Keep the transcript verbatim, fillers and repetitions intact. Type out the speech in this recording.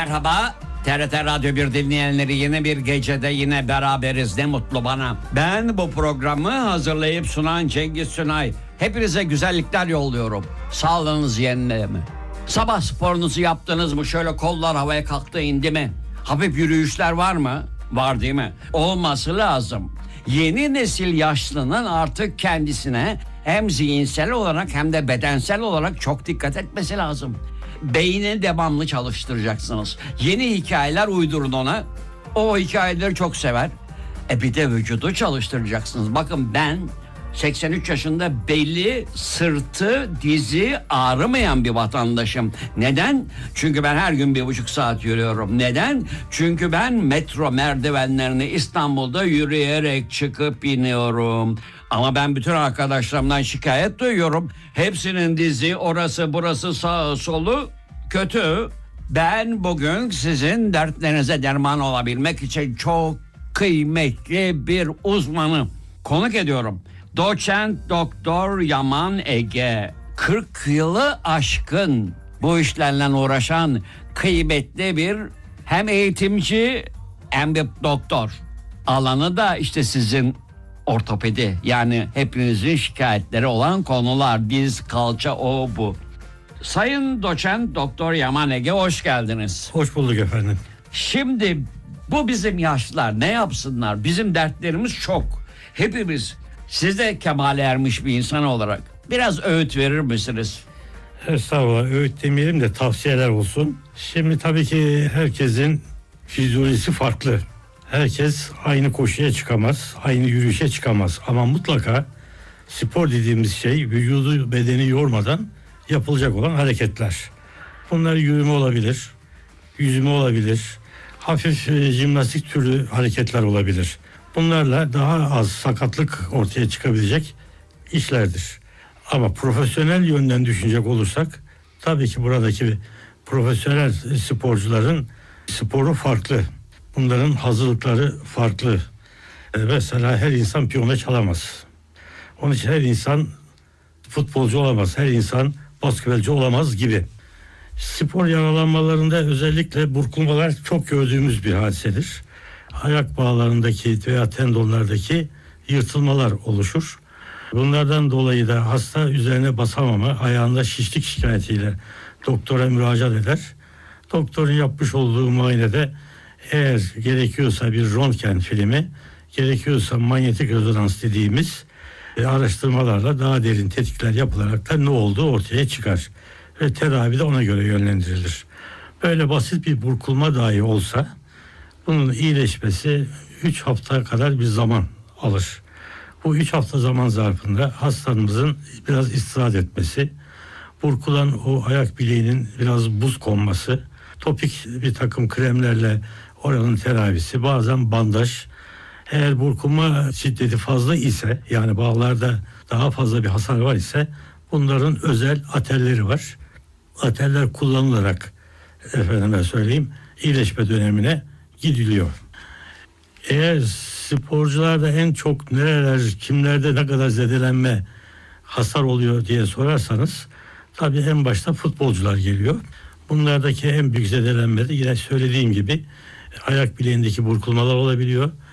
Merhaba, T R T Radyo bir dinleyenleri, yeni bir gecede yine beraberiz, ne mutlu bana. Ben bu programı hazırlayıp sunan Cengiz Sunay. Hepinize güzellikler yolluyorum. Sağlığınız yerinde mi? Sabah sporunuzu yaptınız mı? Şöyle kollar havaya kalktı indi mi? Hafif yürüyüşler var mı? Var değil mi? Olması lazım. Yeni nesil yaşlının artık kendisine hem zihinsel olarak hem de bedensel olarak çok dikkat etmesi lazım. Beyni devamlı çalıştıracaksınız. Yeni hikayeler uydurun ona. O hikayeleri çok sever. E bir de vücudu çalıştıracaksınız. Bakın ben seksen üç yaşında beli, sırtı, dizi ağrımayan bir vatandaşım. Neden? Çünkü ben her gün bir buçuk saat yürüyorum. Neden? Çünkü ben metro merdivenlerini İstanbul'da yürüyerek çıkıp iniyorum. Ama ben bütün arkadaşlarımdan şikayet duyuyorum. Hepsinin dizi, orası burası, sağı solu kötü. Ben bugün sizin dertlerinize derman olabilmek için çok kıymetli bir uzmanı konuk ediyorum. Doçent Doktor Yaman Ege, kırk yılı aşkın bu işlerle uğraşan kıymetli bir hem eğitimci hem bir doktor. Alanı da işte sizin ortopedi, yani hepinizin şikayetleri olan konular, diz, kalça, o bu. Sayın Doçent Doktor Yaman Ege, hoş geldiniz. Hoş bulduk efendim. Şimdi bu bizim yaşlılar ne yapsınlar? Bizim dertlerimiz çok. Hepimiz. Siz de kemale ermiş bir insan olarak biraz öğüt verir misiniz? Estağfurullah, öğüt demeyelim de tavsiyeler olsun. Şimdi tabii ki herkesin fizyolojisi farklı. Herkes aynı koşuya çıkamaz, aynı yürüyüşe çıkamaz. Ama mutlaka spor dediğimiz şey vücudu, bedeni yormadan yapılacak olan hareketler. Bunlar yürüme olabilir, yüzme olabilir, hafif e, jimnastik türlü hareketler olabilir. Bunlarla daha az sakatlık ortaya çıkabilecek işlerdir. Ama profesyonel yönden düşünecek olursak tabii ki buradaki profesyonel sporcuların sporu farklı. Bunların hazırlıkları farklı. Mesela her insan piyano çalamaz. Onun için her insan futbolcu olamaz. Her insan basketbolcu olamaz gibi. Spor yaralanmalarında özellikle burkulmalar çok gördüğümüz bir hadisedir. Ayak bağlarındaki veya tendonlardaki yırtılmalar oluşur. Bunlardan dolayı da hasta üzerine basamama, ayağında şişlik şikayetiyle doktora müracaat eder. Doktorun yapmış olduğu muayenede eğer gerekiyorsa bir röntgen filmi, gerekiyorsa manyetik rezonans dediğimiz araştırmalarla daha derin tetkikler yapılarak da ne olduğu ortaya çıkar. Ve tedavi de ona göre yönlendirilir. Böyle basit bir burkulma dahi olsa bunun iyileşmesi üç hafta kadar bir zaman alır. Bu üç hafta zaman zarfında hastamızın biraz istirahat etmesi, burkulan o ayak bileğinin biraz buz konması, topik bir takım kremlerle oranın tedavisi, bazen bandaj. Eğer burkulma şiddeti fazla ise, yani bağlarda daha fazla bir hasar var ise bunların özel atelleri var. Ateller kullanılarak efendime söyleyeyim iyileşme dönemine gidiliyor. Eğer sporcularda en çok nereler, kimlerde ne kadar zedelenme, hasar oluyor diye sorarsanız tabii en başta futbolcular geliyor. Bunlardaki en büyük zedelenme de yine söylediğim gibi ayak bileğindeki burkulmalar olabiliyor.